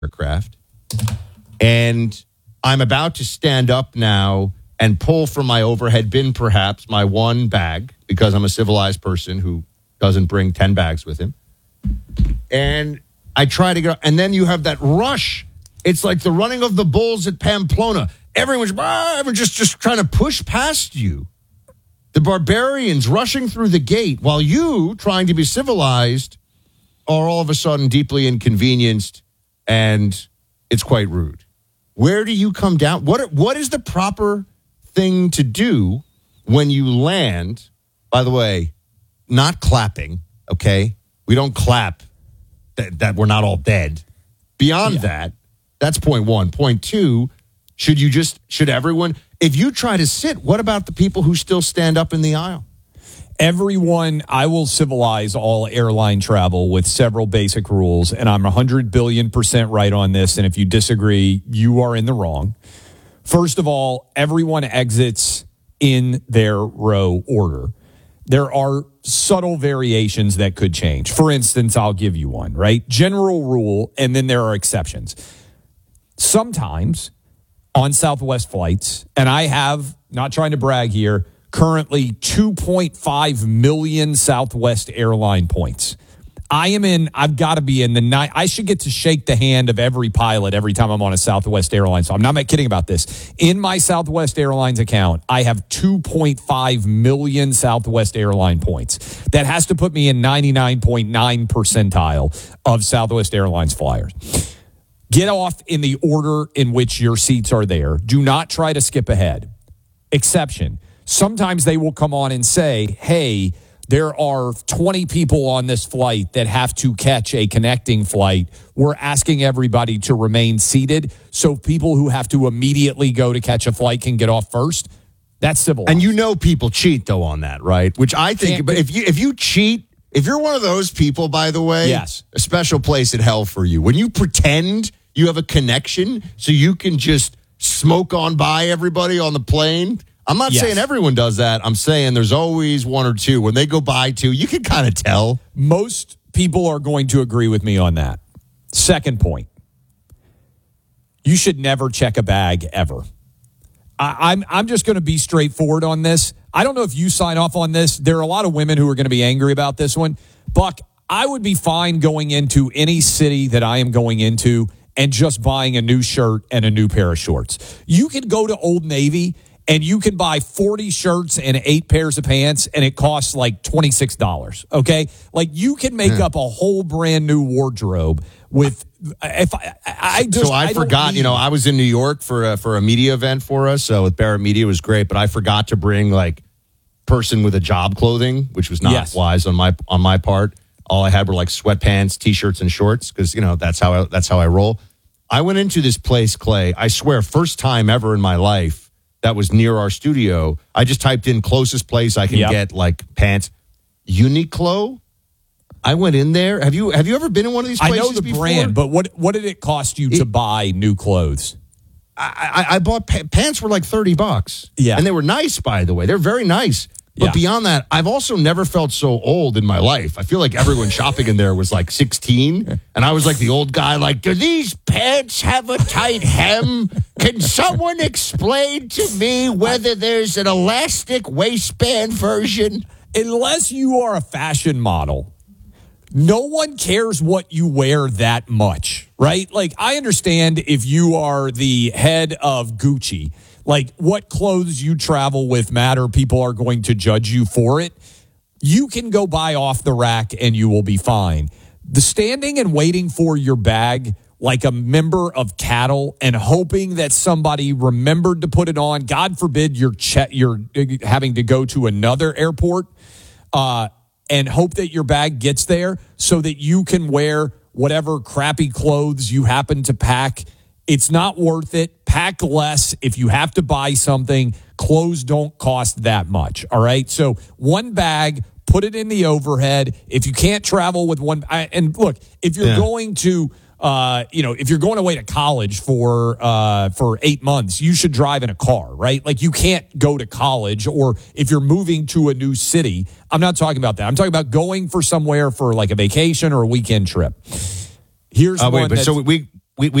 aircraft. And I'm about to stand up now and pull from my overhead bin, perhaps, my one bag, because I'm a civilized person who doesn't bring 10 bags with him. And I try to get, and then you have that rush. It's like the running of the bulls at Pamplona. Everyone's just trying to push past you. The barbarians rushing through the gate while you, trying to be civilized, are all of a sudden deeply inconvenienced, and it's quite rude. Where do you come down? What is the proper thing to do when you land? By the way, not clapping, okay? We don't clap that we're not all dead. Beyond that, that's point one. Point two, should everyone, if you try to sit, what about the people who still stand up in the aisle? Everyone, I will civilize all airline travel with several basic rules, and I'm 100 billion% right on this, and if you disagree, you are in the wrong. First of all, everyone exits in their row order. There are subtle variations that could change. For instance, I'll give you one, right? General rule, and then there are exceptions. Sometimes on Southwest flights, and I have, not trying to brag here, currently 2.5 million Southwest airline points. I've got to be in the night. I should get to shake the hand of every pilot every time I'm on a Southwest airline. So I'm not kidding about this. In my Southwest Airlines account, I have 2.5 million Southwest airline points. That has to put me in 99.9 percentile of Southwest Airlines flyers. Get off in the order in which your seats are there. Do not try to skip ahead. Exception. Sometimes they will come on and say, hey, there are 20 people on this flight that have to catch a connecting flight. We're asking everybody to remain seated so people who have to immediately go to catch a flight can get off first. That's civilized. And you know people cheat, though, on that, right? Which I think, but if you cheat, if you're one of those people, by the way, yes, a special place in hell for you. When you pretend you have a connection so you can just smoke on by everybody on the plane. I'm not saying everyone does that. I'm saying there's always one or two. When they go by two, you can kind of tell. Most people are going to agree with me on that. Second point. You should never check a bag ever. I'm just going to be straightforward on this. I don't know if you sign off on this. There are a lot of women who are going to be angry about this one. Buck, I would be fine going into any city that I am going into and just buying a new shirt and a new pair of shorts. You can go to Old Navy and you can buy 40 shirts and 8 pairs of pants, and it costs like $26, okay? Like, you can make up a whole brand new wardrobe with... I forgot, I was in New York for a media event for us, so with Barrett Media, it was great, but I forgot to bring, like, person with a job clothing, which was not wise on my part. All I had were, like, sweatpants, T-shirts, and shorts, because, that's how I roll. I went into this place, Clay, I swear, first time ever in my life, that was near our studio. I just typed in closest place I can get, like, pants. Uniqlo. I went in there. Have you ever been in one of these places before? I know the brand, but what did it cost you to buy new clothes? I bought pants were like $30. Yeah. And they were nice, by the way. They're very nice. But beyond that, I've also never felt so old in my life. I feel like everyone shopping in there was like 16. And I was like the old guy, like, do these pants have a tight hem? Can someone explain to me whether there's an elastic waistband version? Unless you are a fashion model, no one cares what you wear that much, right? Like, I understand if you are the head of Gucci, like, what clothes you travel with matter. People are going to judge you for it. You can go buy off the rack and you will be fine. The standing and waiting for your bag like a member of cattle and hoping that somebody remembered to put it on. God forbid you're having to go to another airport and hope that your bag gets there so that you can wear whatever crappy clothes you happen to pack. It's not worth it. Pack less. If you have to buy something, clothes don't cost that much. All right. So one bag, put it in the overhead. If you can't travel with one, and look, if you're going to, if you're going away to college for 8 months, you should drive in a car, right? Like, you can't go to college, or if you're moving to a new city. I'm not talking about that. I'm talking about going for somewhere for like a vacation or a weekend trip. Here's one. So we